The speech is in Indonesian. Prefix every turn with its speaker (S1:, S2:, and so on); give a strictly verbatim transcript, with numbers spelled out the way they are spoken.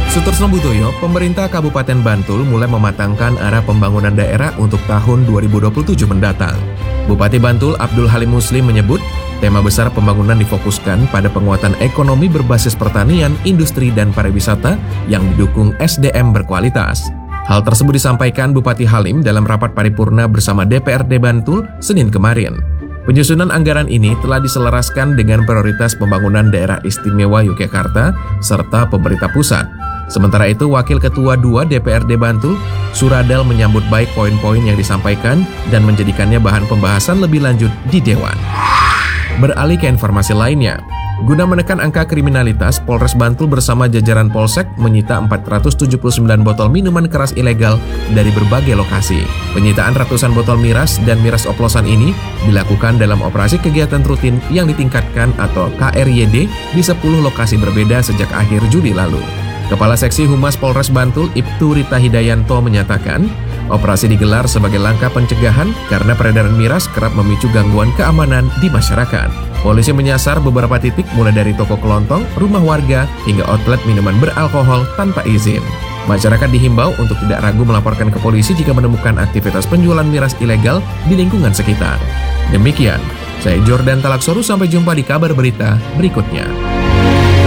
S1: Sutorsno Budoyo, pemerintah Kabupaten Bantul mulai mematangkan arah pembangunan daerah untuk tahun dua ribu dua puluh tujuh mendatang. Bupati Bantul Abdul Halim Muslim menyebut, tema besar pembangunan difokuskan pada penguatan ekonomi berbasis pertanian, industri, dan pariwisata yang didukung S D M berkualitas. Hal tersebut disampaikan Bupati Halim dalam rapat paripurna bersama D P R D Bantul Senin kemarin. Penyusunan anggaran ini telah diselaraskan dengan prioritas pembangunan daerah istimewa Yogyakarta serta pemerintah pusat. Sementara itu, Wakil Ketua dua D P R D Bantul, Suradal, menyambut baik poin-poin yang disampaikan dan menjadikannya bahan pembahasan lebih lanjut di Dewan. Beralih ke informasi lainnya, guna menekan angka kriminalitas, Polres Bantul bersama jajaran Polsek menyita empat ratus tujuh puluh sembilan botol minuman keras ilegal dari berbagai lokasi. Penyitaan ratusan botol miras dan miras oplosan ini dilakukan dalam operasi kegiatan rutin yang ditingkatkan atau K R Y D di sepuluh lokasi berbeda sejak akhir Juli lalu. Kepala Seksi Humas Polres Bantul, Ibtu Rita Hidayanto, menyatakan, operasi digelar sebagai langkah pencegahan karena peredaran miras kerap memicu gangguan keamanan di masyarakat. Polisi menyasar beberapa titik mulai dari toko kelontong, rumah warga, hingga outlet minuman beralkohol tanpa izin. Masyarakat dihimbau untuk tidak ragu melaporkan ke polisi jika menemukan aktivitas penjualan miras ilegal di lingkungan sekitar. Demikian, saya Jordan Talaksoru, sampai jumpa di kabar berita berikutnya.